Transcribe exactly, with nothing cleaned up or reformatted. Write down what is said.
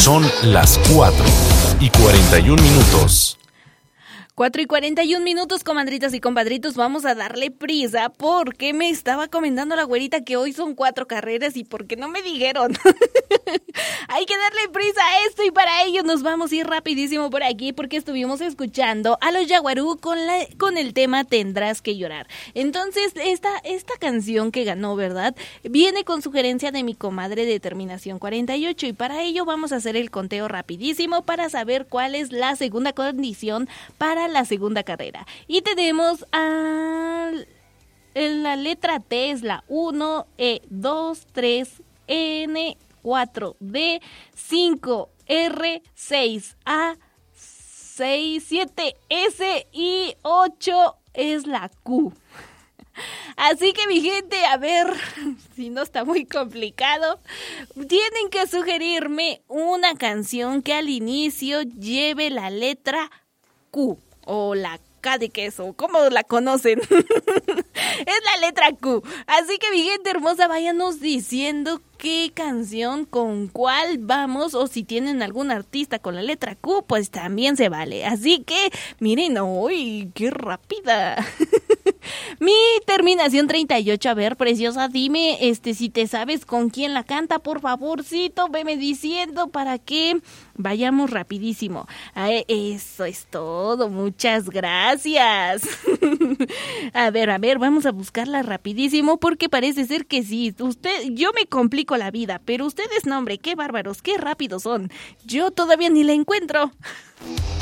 Son las cuatro y cuarenta y un minutos. cuatro y cuarenta y un minutos, comadritas y compadritos, vamos a darle prisa porque me estaba comentando la güerita que hoy son cuatro carreras y porque no me dijeron. Hay que darle prisa a esto y para ello nos vamos a ir rapidísimo por aquí porque estuvimos escuchando a los Yaguarú con, la, con el tema Tendrás que llorar. Entonces, esta, esta canción que ganó, ¿verdad? Viene con sugerencia de mi comadre de terminación cuarenta y ocho y para ello vamos a hacer el conteo rapidísimo para saber cuál es la segunda condición para la segunda carrera. Y tenemos a la letra T es la uno, E dos, tres, N, cuatro, D, cinco, R, seis, A, seis, siete, S y ocho es la Q. Así que mi gente, a ver si no está muy complicado, tienen que sugerirme una canción que al inicio lleve la letra Q. O la K de queso, ¿cómo la conocen? Es la letra Q. Así que mi gente hermosa, váyanos diciendo qué canción, con cuál vamos, o si tienen algún artista con la letra Q, pues también se vale. Así que, miren, ¡uy, qué rápida! Mi terminación treinta y ocho, a ver, preciosa, dime este si te sabes con quién la canta, por favorcito, veme diciendo para que vayamos rapidísimo. Ay, eso es todo, muchas gracias. A ver, a ver, vamos a buscarla rapidísimo porque parece ser que sí, usted, yo me complico la vida, pero ustedes no, hombre, qué bárbaros, qué rápidos son. Yo todavía ni la encuentro.